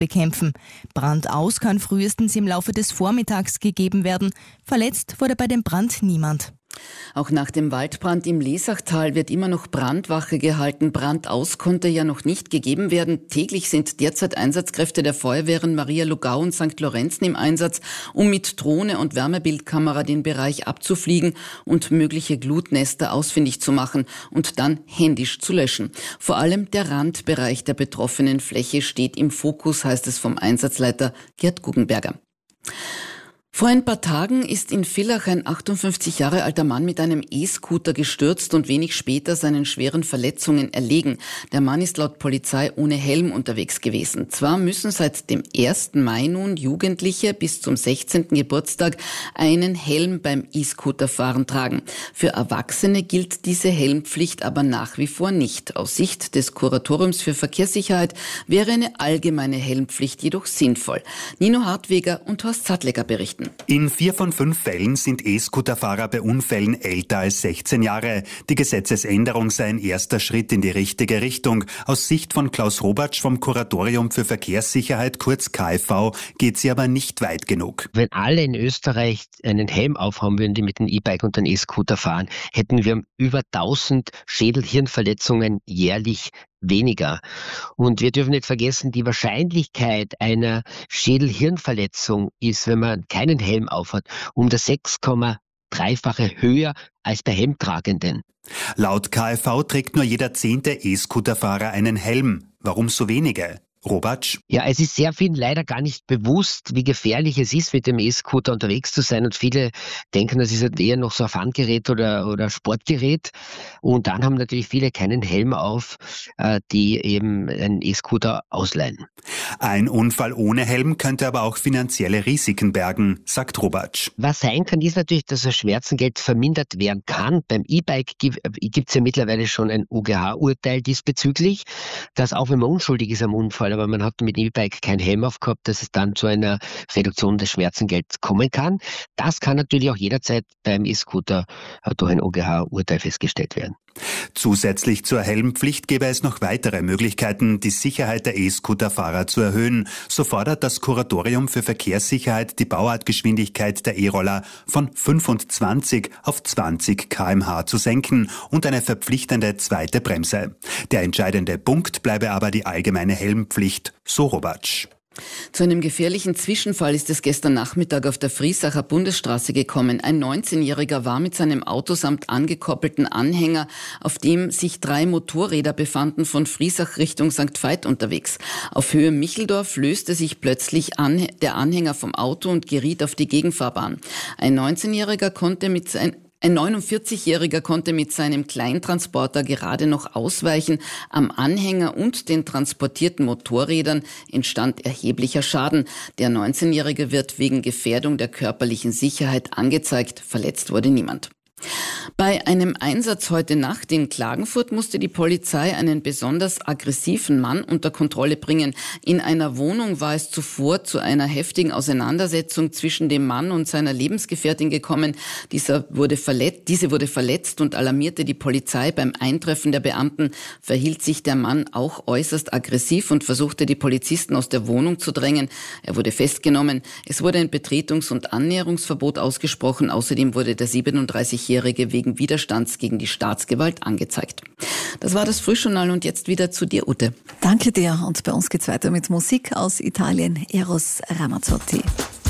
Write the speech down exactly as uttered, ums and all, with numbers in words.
bekämpfen. Brand aus kann frühestens im Laufe des Vormittags gegeben werden. Verletzt wurde bei dem Brand niemand. Auch nach dem Waldbrand im Lesachtal wird immer noch Brandwache gehalten. Brand aus konnte ja noch nicht gegeben werden. Täglich sind derzeit Einsatzkräfte der Feuerwehren Maria Lugau und Sankt Lorenzen im Einsatz, um mit Drohne und Wärmebildkamera den Bereich abzufliegen und mögliche Glutnester ausfindig zu machen und dann händisch zu löschen. Vor allem der Randbereich der betroffenen Fläche steht im Fokus, heißt es vom Einsatzleiter Gerd Guggenberger. Vor ein paar Tagen ist in Villach ein achtundfünfzig Jahre alter Mann mit einem E-Scooter gestürzt und wenig später seinen schweren Verletzungen erlegen. Der Mann ist laut Polizei ohne Helm unterwegs gewesen. Zwar müssen seit dem ersten Mai nun Jugendliche bis zum sechzehnten Geburtstag einen Helm beim E-Scooterfahren tragen. Für Erwachsene gilt diese Helmpflicht aber nach wie vor nicht. Aus Sicht des Kuratoriums für Verkehrssicherheit wäre eine allgemeine Helmpflicht jedoch sinnvoll. Nino Hartweger und Horst Sattleger berichten. In vier von fünf Fällen sind E-Scooterfahrer bei Unfällen älter als sechzehn Jahre. Die Gesetzesänderung sei ein erster Schritt in die richtige Richtung. Aus Sicht von Klaus Robatsch vom Kuratorium für Verkehrssicherheit, kurz K F V, geht sie aber nicht weit genug. Wenn alle in Österreich einen Helm aufhaben würden, die mit dem E-Bike und dem E-Scooter fahren, hätten wir über tausend Schädel-Hirnverletzungen jährlich weniger. Und wir dürfen nicht vergessen, die Wahrscheinlichkeit einer Schädel-Hirnverletzung ist, wenn man keinen Helm aufhat, um das sechs Komma drei-fache höher als bei Helmtragenden. Laut K F V trägt nur jeder zehnte E-Scooterfahrer einen Helm. Warum so wenige? Robatsch? Ja, es ist sehr vielen leider gar nicht bewusst, wie gefährlich es ist, mit dem E-Scooter unterwegs zu sein. Und viele denken, das ist eher noch so ein Fun-Gerät oder, oder Sportgerät. Und dann haben natürlich viele keinen Helm auf, die eben einen E-Scooter ausleihen. Ein Unfall ohne Helm könnte aber auch finanzielle Risiken bergen, sagt Robatsch. Was sein kann, ist natürlich, dass das Schmerzengeld vermindert werden kann. Beim E-Bike gibt es ja mittlerweile schon ein O G H-Urteil diesbezüglich, dass auch wenn man unschuldig ist am Unfall, aber man hat mit dem E-Bike kein Helm aufgehabt, dass es dann zu einer Reduktion des Schmerzengelds kommen kann. Das kann natürlich auch jederzeit beim E-Scooter durch ein O G H-Urteil festgestellt werden. Zusätzlich zur Helmpflicht gäbe es noch weitere Möglichkeiten, die Sicherheit der E-Scooter-Fahrer zu erhöhen. So fordert das Kuratorium für Verkehrssicherheit die Bauartgeschwindigkeit der E-Roller von fünfundzwanzig auf zwanzig Kilometer pro Stunde zu senken und eine verpflichtende zweite Bremse. Der entscheidende Punkt bleibe aber die allgemeine Helmpflicht, so Robatsch. Zu einem gefährlichen Zwischenfall ist es gestern Nachmittag auf der Friesacher Bundesstraße gekommen. Ein neunzehnjähriger war mit seinem Auto samt angekoppelten Anhänger, auf dem sich drei Motorräder befanden, von Friesach Richtung Sankt Veit unterwegs. Auf Höhe Micheldorf löste sich plötzlich an, der Anhänger vom Auto und geriet auf die Gegenfahrbahn. Ein neunzehnjähriger konnte mit sein Ein neunundvierzigjähriger konnte mit seinem Kleintransporter gerade noch ausweichen. Am Anhänger und den transportierten Motorrädern entstand erheblicher Schaden. Der neunzehnjährige wird wegen Gefährdung der körperlichen Sicherheit angezeigt. Verletzt wurde niemand. Bei einem Einsatz heute Nacht in Klagenfurt musste die Polizei einen besonders aggressiven Mann unter Kontrolle bringen. In einer Wohnung war es zuvor zu einer heftigen Auseinandersetzung zwischen dem Mann und seiner Lebensgefährtin gekommen. Dieser wurde verletzt, diese wurde verletzt und alarmierte die Polizei. Beim Eintreffen der Beamten verhielt sich der Mann auch äußerst aggressiv und versuchte, die Polizisten aus der Wohnung zu drängen. Er wurde festgenommen. Es wurde ein Betretungs- und Annäherungsverbot ausgesprochen. Außerdem wurde der siebenunddreißigjährige wegen Widerstands gegen die Staatsgewalt angezeigt. Das war das Frühjournal und jetzt wieder zu dir, Ute. Danke dir und bei uns geht's weiter mit Musik aus Italien, Eros Ramazzotti.